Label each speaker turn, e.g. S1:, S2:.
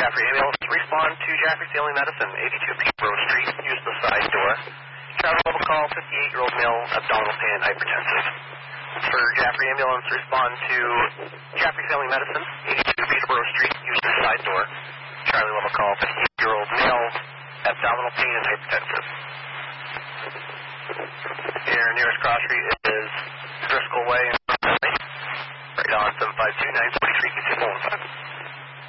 S1: Jaffrey Ambulance, respond to Jaffrey Family Medicine, 82 Peterborough Street, use the side door. Travel level call, 58-year-old male, abdominal pain, hypertensive. For Jaffrey Ambulance, respond to Jaffrey Family Medicine, 82 Peterborough Street, use the side door. Charlie level call, 58-year-old male, abdominal pain and hypertensive. Your nearest cross street is Driscoll Way, right on 752-943,